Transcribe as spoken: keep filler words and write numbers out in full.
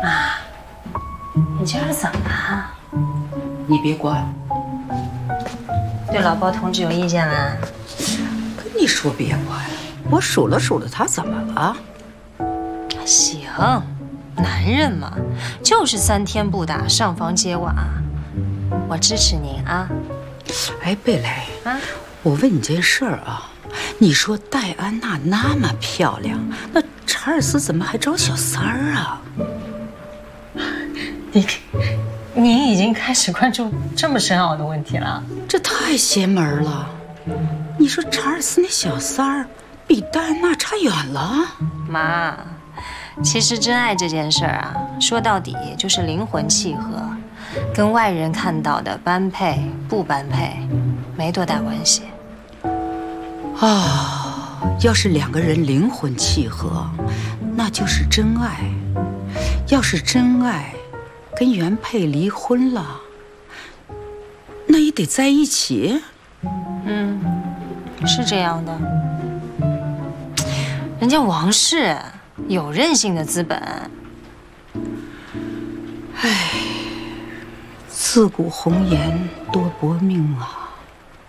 妈，你今儿怎么了？ 你别管。 对老包同志有意见啦？ 跟你说别管，我数了数了，他怎么了？ 行，男人嘛，就是三天不打，上房揭瓦。我支持您啊！ 哎，贝蕾啊，我问你件事儿啊，你说戴安娜那么漂亮，那查尔斯怎么还找小三儿啊？ 你，您已经开始关注这么深奥的问题了？ 这太邪门了！你说查尔斯那小三儿比戴安娜差远了。 妈，其实真爱这件事儿啊，说到底就是灵魂契合，跟外人看到的般配不般配没多大关系。 啊，要是两个人灵魂契合，那就是真爱；要是真爱，跟原配离婚了，那也得在一起。 嗯，是这样的。人家王氏有任性的资本。 唉，自古红颜多薄命啊。